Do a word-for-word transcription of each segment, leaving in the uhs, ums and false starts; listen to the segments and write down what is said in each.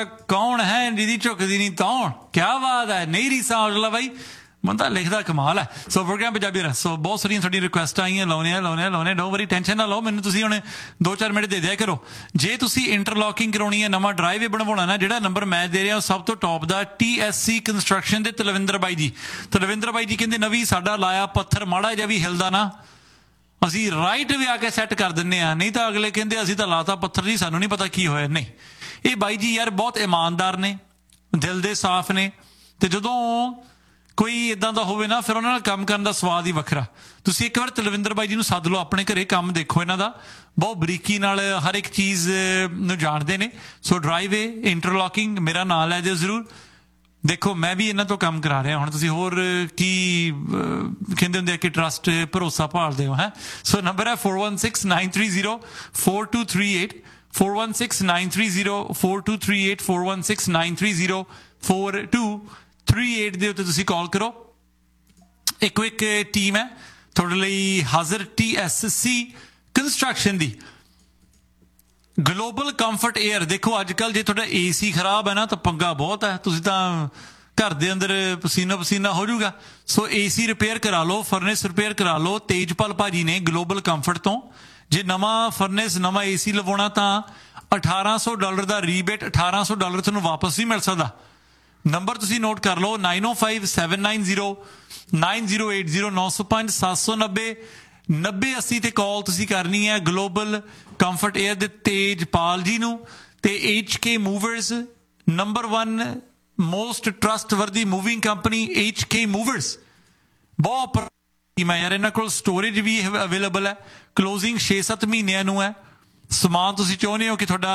कौन है जिहदी झुकदी नहीं तौण, क्या बात है, नहीं रीसा हौसला भाई, ਬੰਦਾ ਲਿਖਦਾ ਕਮਾਲ ਹੈ। ਸੋ ਪ੍ਰੋਗਰਾਮ ਪੰਜਾਬੀ ਰ ਸੋ ਬਹੁਤ ਸਾਰੀਆਂ ਤੁਹਾਡੀਆਂ ਰਿਕੁਐਸਟਾਂ ਆਈਆਂ, ਲਾਉਣੇ ਆ ਲਾਉਣੇ ਆ ਲਾਉਣੇ ਡੋਂਟ ਵਰੀ, ਟੈਨਸ਼ਨ ਨਾ ਲਓ ਮੈਨੂੰ। ਤੁਸੀਂ ਹੁਣ ਦੋ ਚਾਰ ਮਿੰਟ ਦੇ ਦਿਆ ਕਰੋ। ਜੇ ਤੁਸੀਂ ਇੰਟਰਲੋਕਿੰਗ ਕਰਾਉਣੀ ਹੈ, ਨਵਾਂ ਡਰਾਈਵੇ ਬਣਵਾਉਣਾ ਨਾ, ਜਿਹੜਾ ਨੰਬਰ ਮੈਂ ਦੇ ਰਿਹਾ ਉਹ ਸਭ ਤੋਂ ਟੌਪ ਦਾ ਟੀ ਐਸ ਸੀ ਕੰਸਟਰਕਸ਼ਨ ਦੇ ਤਲਵਿੰਦਰ ਬਾਈ ਜੀ। ਤਲਵਿੰਦਰ ਬਾਈ ਜੀ ਕਹਿੰਦੇ ਨਵੀਂ ਸਾਡਾ ਲਾਇਆ ਪੱਥਰ ਮਾੜਾ ਜਿਹਾ ਵੀ ਹਿਲਦਾ ਨਾ ਅਸੀਂ ਰਾਈਟ ਵੀ ਆ ਕੇ ਸੈੱਟ ਕਰ ਦਿੰਦੇ ਹਾਂ, ਨਹੀਂ ਤਾਂ ਅਗਲੇ ਕਹਿੰਦੇ ਅਸੀਂ ਤਾਂ ਲਾਤਾ ਪੱਥਰ ਜੀ, ਸਾਨੂੰ ਨਹੀਂ ਪਤਾ ਕੀ ਹੋਇਆ। ਨਹੀਂ, ਇਹ ਬਾਈ ਜੀ ਯਾਰ ਬਹੁਤ ਇਮਾਨਦਾਰ ਨੇ, ਦਿਲ ਦੇ ਸਾਫ਼ ਨੇ, ਤੇ ਜਦੋਂ ਕੋਈ ਇੱਦਾਂ ਦਾ ਹੋਵੇ ਨਾ ਫਿਰ ਉਹਨਾਂ ਨਾਲ ਕੰਮ ਕਰਨ ਦਾ ਸਵਾਦ ਹੀ ਵੱਖਰਾ। ਤੁਸੀਂ ਇੱਕ ਵਾਰ ਤਲਵਿੰਦਰ ਬਾਈ ਜੀ ਨੂੰ ਸੱਦ ਲਓ ਆਪਣੇ ਘਰੇ, ਕੰਮ ਦੇਖੋ ਇਹਨਾਂ ਦਾ, ਬਹੁਤ ਬਰੀਕੀ ਨਾਲ ਹਰ ਇੱਕ ਚੀਜ਼ ਨੂੰ ਜਾਣਦੇ ਨੇ। ਸੋ ਡਰਾਈਵੇ ਇੰਟਰਲੋਕਿੰਗ ਮੇਰਾ ਨਾਂ ਲੈ ਦਿਓ ਜ਼ਰੂਰ। ਦੇਖੋ ਮੈਂ ਵੀ ਇਹਨਾਂ ਤੋਂ ਕੰਮ ਕਰਾ ਰਿਹਾ, ਹੁਣ ਤੁਸੀਂ ਹੋਰ ਕੀ ਕਹਿੰਦੇ ਹੁੰਦੇ ਆ ਕਿ ਟਰਸਟ ਭਰੋਸਾ ਭਾਲਦੇ ਹੋ ਹੈ। ਸੋ ਨੰਬਰ ਹੈ four one six nine three zero four two three eight four one six nine three zero four two three eight four one six nine three zero four two three eight ਦੇ ਉੱਤੇ ਤੁਸੀਂ ਕਾਲ ਕਰੋ। ਇੱਕੋ ਇੱਕ team ਹੈ ਤੁਹਾਡੇ ਲਈ ਹਾਜ਼ਰ, ਟੀ ਐਸ ਸੀ ਕੰਸਟਰਕਸ਼ਨ ਦੀ ਗਲੋਬਲ ਕੰਫਰਟ ਏਅਰ। ਦੇਖੋ ਅੱਜ ਕੱਲ੍ਹ ਜੇ ਤੁਹਾਡਾ ਏ ਸੀ ਖਰਾਬ ਹੈ ਨਾ ਤਾਂ ਪੰਗਾ ਬਹੁਤ ਹੈ, ਤੁਸੀਂ ਤਾਂ ਘਰ ਦੇ ਅੰਦਰ ਪਸੀਨਾ ਪਸੀਨਾ ਹੋ ਜਾਊਗਾ। ਸੋ ਏ ਸੀ ਰਿਪੇਅਰ ਕਰਾ ਲਓ, ਫਰਨਿਸ ਰਿਪੇਅਰ ਕਰਾ ਲਓ, ਤੇਜਪਾਲ ਭਾਜੀ ਨੇ ਗਲੋਬਲ ਕੰਫਰਟ ਤੋਂ। ਜੇ ਨਵਾਂ ਫਰਨਿਸ ਨਵਾਂ ਏ ਸੀ ਲਵਾਉਣਾ ਤਾਂ ਅਠਾਰਾਂ ਸੌ ਡਾਲਰ ਦਾ ਰੀਬੇਟ, ਅਠਾਰਾਂ ਸੌ ਡਾਲਰ ਤੁਹਾਨੂੰ ਵਾਪਸ ਵੀ ਮਿਲ ਸਕਦਾ। ਨੰਬਰ ਤੁਸੀਂ ਨੋਟ ਕਰ ਲਓ nine oh five seven nine zero nine zero eight zero ਨੌ ਸੌ ਪੰਜ ਸੱਤ ਸੌ ਨੱਬੇ ਨੱਬੇ ਅੱਸੀ ਤੇ ਕਾਲ ਤੁਸੀਂ ਕਰਨੀ ਹੈ ਗਲੋਬਲ ਕੰਫਰਟ ਏਅਰ ਦੇ ਤੇਜਪਾਲ ਜੀ ਨੂੰ। ਤੇ H K movers number one most trustworthy moving company H K movers, ਬਹੁਤ ਮੈਂ ਯਾਰ ਇਹਨਾਂ ਕੋਲ ਸਟੋਰੇਜ ਵੀ ਅਵੇਲੇਬਲ ਹੈ, ਕਲੋਜ਼ਿੰਗ ਛੇ ਸੱਤ ਮਹੀਨਿਆਂ ਨੂੰ ਹੈ। ਸਮਾਨ ਤੁਸੀਂ ਚਾਹੁੰਦੇ ਹੋ ਕਿ ਤੁਹਾਡਾ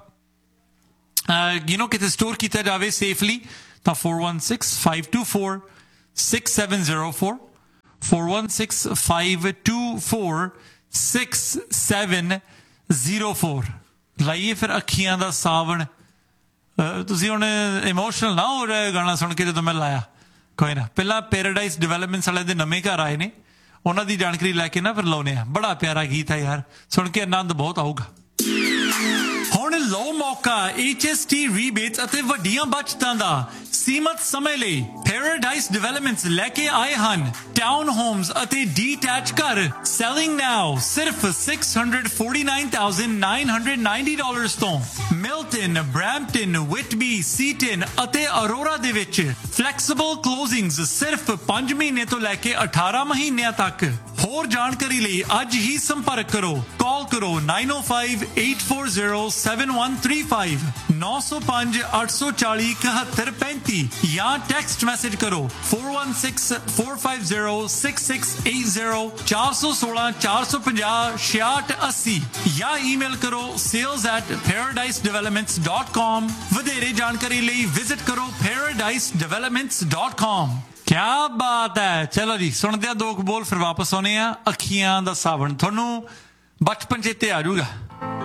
ਯੂ ਨੋ ਕਿਤੇ ਸਟੋਰ ਕੀਤਾ ਜਾਵੇ ਸੇਫਲੀ ਤਾਂ four one six five two four six seven zero four four one six five two four six seven zero four ਲਾਈਏ ਫਿਰ ਅੱਖੀਆਂ ਦਾ ਸਾਵਣ। ਤੁਸੀਂ ਹੁਣ ਇਮੋਸ਼ਨਲ ਨਾ ਹੋ ਰਹੇ ਗਾਣਾ ਸੁਣ ਕੇ ਜਦੋਂ ਮੈਂ ਲਾਇਆ, ਕੋਈ ਨਾ। ਪਹਿਲਾਂ ਪੈਰਾਡਾਈਜ਼ ਡਿਵੈਲਪਮੈਂਟਸ ਵਾਲੇ ਦੇ ਨਵੇਂ ਘਰ ਆਏ ਨੇ, ਉਹਨਾਂ ਦੀ ਜਾਣਕਾਰੀ ਲੈ ਕੇ ਨਾ ਫਿਰ ਲਾਉਨੇ ਆ। ਬੜਾ ਪਿਆਰਾ ਗੀਤ ਹੈ ਯਾਰ, ਸੁਣ ਕੇ ਆਨੰਦ ਬਹੁਤ ਆਊਗਾ। ਹੁਣ ਲਓ ਮੌਕਾ ਐਚ ਐਸ ਟੀ ਰੀਬੇਟਸ ਅਤੇ ਵੱਡੀਆਂ ਬਚਤਾਂ ਦਾ ਸੀਮਤ ਸਮੇਂ ਲਈ। ਪੈਰਾਡਾਈਜ਼ ਡਿਵੈਲਪਮੈਂਟਸ ਲੈ ਕੇ ਆਏ ਹਨ ਟਾਊਨ ਹੋਮਸ ਅਤੇ ਡੀਟੈਚ ਘਰ, ਸੈਲਿੰਗ ਨਾਓ ਸਿਰਫ six hundred forty-nine thousand nine hundred ninety dollars ਤੋਂ। ਮਿਲਟਨ, ਬਰੈਂਪਟਨ, ਵਿਟਬੀ, ਸੀਟਨ ਅਤੇ ਅਰੋਰਾ ਦੇ ਵਿੱਚ ਫਲੈਕਸੀਬਲ ਕਲੋਜ਼ਿੰਗਸ ਸਿਰਫ ਪੰਜ ਮਹੀਨੇ ਤੋਂ ਲੈ ਕੇ ਅਠਾਰਾਂ ਮਹੀਨਿਆਂ ਤੱਕ। ਹੋਰ ਜਾਣਕਾਰੀ ਲਈ ਅੱਜ ਹੀ ਸੰਪਰਕ ਕਰੋ, ਕਾਲ ਕਰੋ nine oh five eight four zero seven one three five ਨੌ ਸੌ ਪੰਜ ਅੱਠ ਸੌ ਚਾਲੀ ਇਕਹੱਤਰ ਪੈਂਤੀ ਜਾਂ ਟੈਕਸਟ ਮੈਸੇਜ ਕਰੋ four one six four five zero six six eight zero ਚਾਰ ਸੌ ਸੋਲਾਂ ਚਾਰ ਸੌ ਪੰਜਾਹ ਛਿਆਹਠ ਅੱਸੀ ਜਾਂ ਈਮੇਲ ਕਰੋ sales at paradise developments dot com। ਵਧੇਰੇ ਜਾਣਕਾਰੀ ਲਈ ਵਿਜ਼ਿਟ ਕਰੋ paradise developments dot com। ਕਿਆ ਬਾਤ ਹੈ। ਚਲੋ ਜੀ ਸੁਣਦੇ ਆ ਦੋ ਕੁ ਬੋਲ ਫਿਰ ਵਾਪਸ ਆਉਣੇ ਆ। ਅੱਖੀਆਂ ਦਾ ਸਾਵਣ, ਤੁਹਾਨੂੰ ਬਚਪਨ ਚੇਤੇ ਆ ਜਾਊਗਾ।